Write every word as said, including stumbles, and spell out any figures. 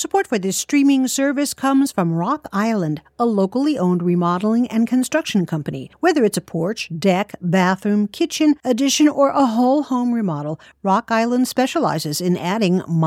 Support for this streaming service comes from Rock Island, a locally owned remodeling and construction company. Whether it's a porch, deck, bathroom, kitchen, addition, or a whole home remodel, Rock Island specializes in adding